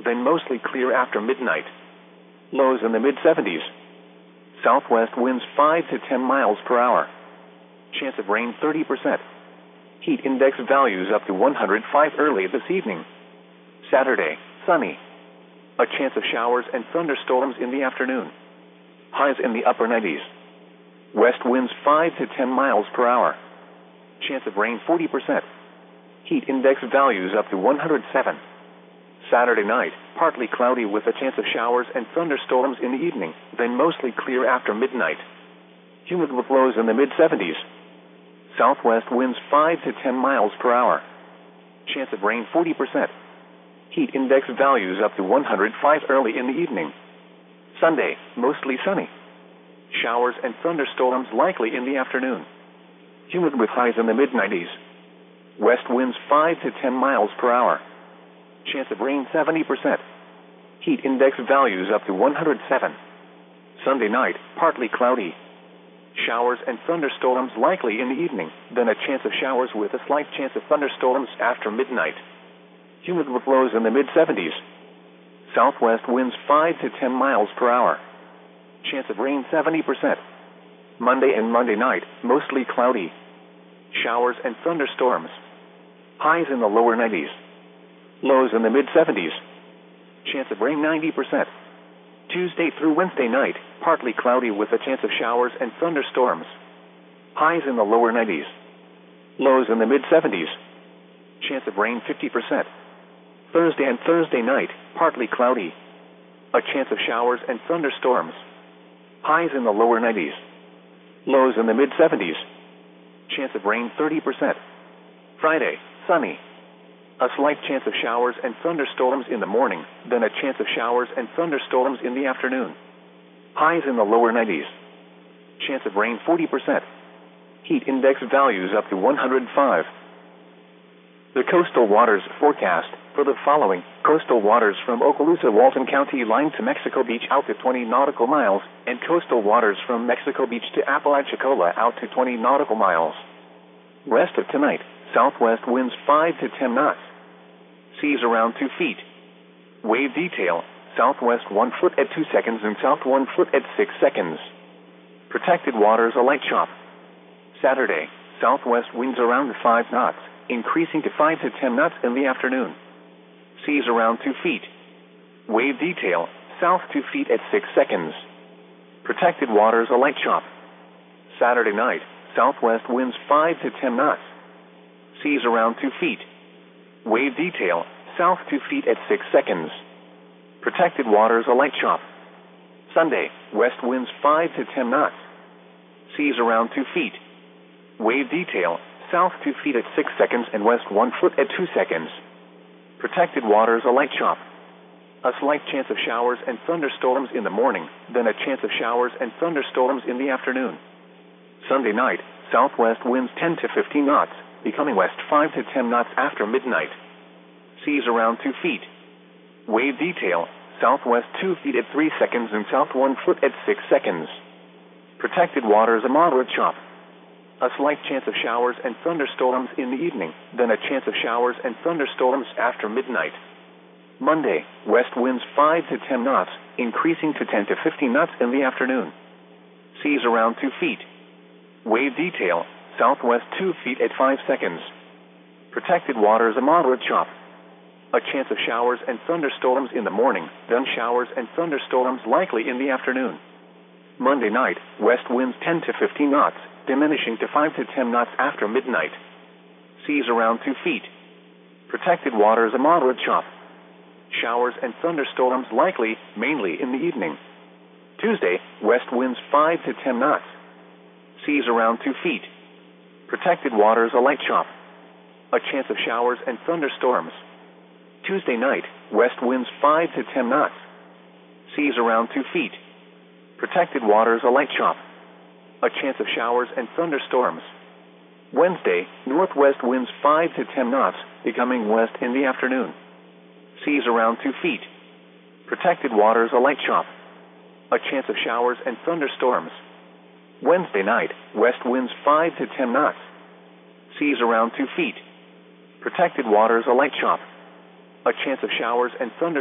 then mostly clear after midnight. Lows in the mid-70s. Southwest winds 5 to 10 miles per hour. Chance of rain 30%. Heat index values up to 105 early this evening. Saturday, sunny. A chance of showers and thunderstorms in the afternoon. Highs in the upper 90s. West winds 5 to 10 miles per hour. Chance of rain 40%. Heat index values up to 107. Saturday night, partly cloudy with a chance of showers and thunderstorms in the evening, then mostly clear after midnight. Humid with lows in the mid-70s. Southwest winds 5 to 10 miles per hour. Chance of rain 40%. Heat index values up to 105 early in the evening. Sunday, mostly sunny. Showers and thunderstorms likely in the afternoon. Humid with highs in the mid-90s. West winds 5 to 10 miles per hour. Chance of rain 70%. Heat index values up to 107. Sunday night, partly cloudy. Showers and thunderstorms likely in the evening, then a chance of showers with a slight chance of thunderstorms after midnight. Humid with lows in the mid-70s. Southwest winds 5 to 10 miles per hour. Chance of rain 70%. Monday and Monday night, mostly cloudy. Showers and thunderstorms. Highs in the lower 90s. Lows in the mid-70s. Chance of rain 90%. Tuesday through Wednesday night, partly cloudy with a chance of showers and thunderstorms. Highs in the lower 90s. Lows in the mid-70s. Chance of rain 50%. Thursday and Thursday night, partly cloudy. A chance of showers and thunderstorms. Highs in the lower 90s. Lows in the mid-70s. Chance of rain 30%. Friday, sunny. A slight chance of showers and thunderstorms in the morning, then a chance of showers and thunderstorms in the afternoon. Highs in the lower 90s. Chance of rain 40%. Heat index values up to 105. The coastal waters forecast for the following: coastal waters from Okaloosa, Walton County line to Mexico Beach out to 20 nautical miles, and coastal waters from Mexico Beach to Apalachicola out to 20 nautical miles. Rest of tonight, southwest winds 5 to 10 knots. Seas around 2 feet. Wave detail, southwest 1 foot at 2 seconds and south 1 foot at 6 seconds. Protected waters a light chop. Saturday, southwest winds around 5 knots, increasing to 5 to 10 knots in the afternoon. Seas around 2 feet. Wave detail, south 2 feet at 6 seconds. Protected waters a light chop. Saturday night, southwest winds 5 to 10 knots. Seas around 2 feet. Wave detail, south 2 feet at 6 seconds. Protected waters a light chop. Sunday, west winds 5 to 10 knots. Seas around 2 feet. Wave detail, south 2 feet at 6 seconds and west 1 foot at 2 seconds. Protected waters a light chop. A slight chance of showers and thunderstorms in the morning, then a chance of showers and thunderstorms in the afternoon. Sunday night, southwest winds 10 to 15 knots, becoming west 5 to 10 knots after midnight. Seas around 2 feet. Wave detail, southwest 2 feet at 3 seconds and south 1 foot at 6 seconds. Protected waters a moderate chop. A slight chance of showers and thunderstorms in the evening, then a chance of showers and thunderstorms after midnight. Monday, west winds 5 to 10 knots, increasing to 10 to 15 knots in the afternoon. Seas around 2 feet. Wave detail, southwest 2 feet at 5 seconds. Protected waters a moderate chop. A chance of showers and thunderstorms in the morning, then showers and thunderstorms likely in the afternoon. Monday night, west winds 10 to 15 knots, diminishing to 5 to 10 knots after midnight. Seas around 2 feet. Protected waters a moderate chop. Showers and thunderstorms likely, mainly in the evening. Tuesday, west winds 5 to 10 knots. Seas around 2 feet. Protected waters a light chop. A chance of showers and thunderstorms. Tuesday night, west winds 5 to 10 knots. Seas around 2 feet. Protected waters a light chop. A chance of showers and thunderstorms. Wednesday, northwest winds 5 to 10 knots, becoming west in the afternoon. Seas around 2 feet. Protected waters a light chop. A chance of showers and thunderstorms. Wednesday night, west winds 5 to 10 knots. Seas around 2 feet. Protected waters a light chop. A chance of showers and thunderstorms.